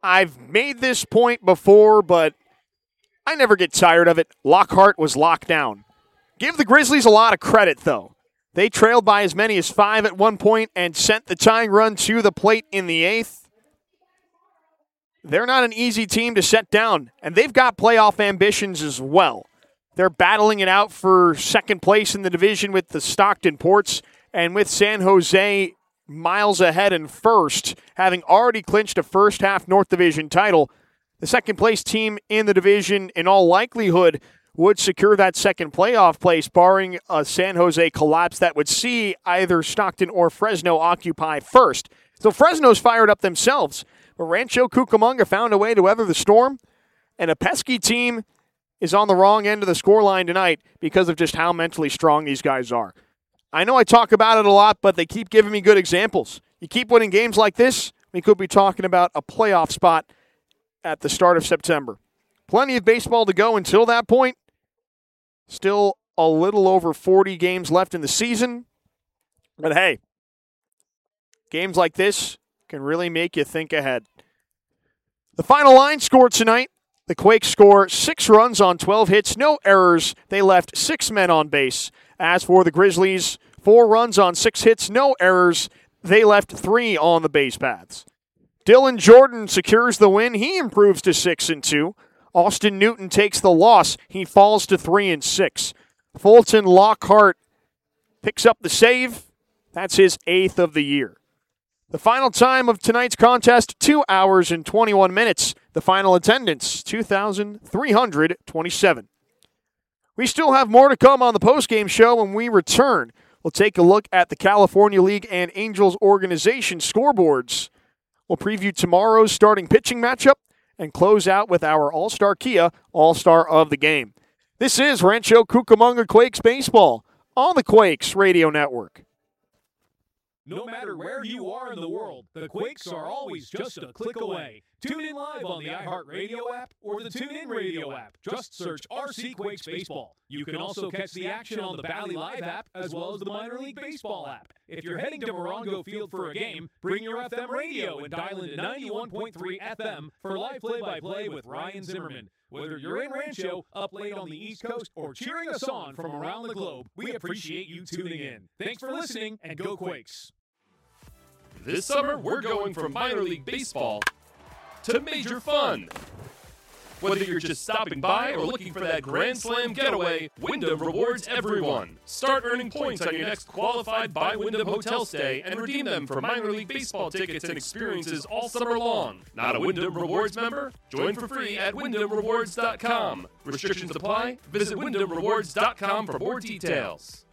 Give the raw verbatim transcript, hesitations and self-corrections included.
I've made this point before, but I never get tired of it. Lockhart was locked down. Give the Grizzlies a lot of credit, though. They trailed by as many as five at one point and sent the tying run to the plate in the eighth. They're not an easy team to set down, and they've got playoff ambitions as well. They're battling it out for second place in the division with the Stockton Ports, and with San Jose miles ahead in first, having already clinched a first-half North Division title. The second-place team in the division, in all likelihood, would secure that second playoff place, barring a San Jose collapse that would see either Stockton or Fresno occupy first. So Fresno's fired up themselves, but Rancho Cucamonga found a way to weather the storm, and a pesky team is on the wrong end of the scoreline tonight because of just how mentally strong these guys are. I know I talk about it a lot, but they keep giving me good examples. You keep winning games like this, we could be talking about a playoff spot at the start of September. Plenty of baseball to go until that point. Still a little over forty games left in the season. But hey, games like this can really make you think ahead. The final line scored tonight. The Quakes score six runs on twelve hits, no errors. They left six men on base. As for the Grizzlies, four runs on six hits, no errors. They left three on the base paths. Dylan Jordan secures the win. He improves to six and two. Austin Newton takes the loss. He falls to three and six. Fulton Lockhart picks up the save. That's his eighth of the year. The final time of tonight's contest, two hours and twenty-one minutes. The final attendance, two thousand three hundred twenty-seven. We still have more to come on the postgame show when we return. We'll take a look at the California League and Angels organization scoreboards. We'll preview tomorrow's starting pitching matchup and close out with our All-Star Kia All-Star of the Game. This is Rancho Cucamonga Quakes Baseball on the Quakes Radio Network. No matter where you are in the world, the Quakes are always just a click away. Tune in live on the iHeartRadio app or the TuneIn Radio app. Just search R C Quakes Baseball. You can also catch the action on the Bally Live app as well as the Minor League Baseball app. If you're heading to Morongo Field for a game, bring your F M radio and dial into ninety-one point three F M for live play-by-play with Ryan Zimmerman. Whether you're in Rancho, up late on the East Coast, or cheering us on from around the globe, we appreciate you tuning in. Thanks for listening, and go Quakes! This summer, we're going from minor league baseball to major fun. Whether you're just stopping by or looking for that Grand Slam getaway, Wyndham rewards everyone. Start earning points on your next qualified by Wyndham hotel stay and redeem them for minor league baseball tickets and experiences all summer long. Not a Wyndham Rewards member? Join for free at wyndham rewards dot com. Restrictions apply. Visit wyndham rewards dot com for more details.